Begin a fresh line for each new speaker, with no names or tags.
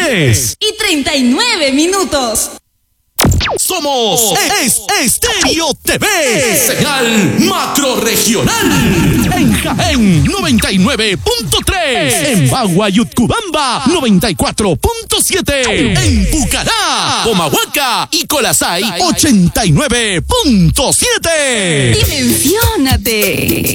10:39.
Somos Estéreo TV, señal macro-regional. En Jaén, 99.3. En Bagua y Utcubamba, 94.7. En Pucará, Comahuaca y Colasay, 89.7.
Dimensiónate.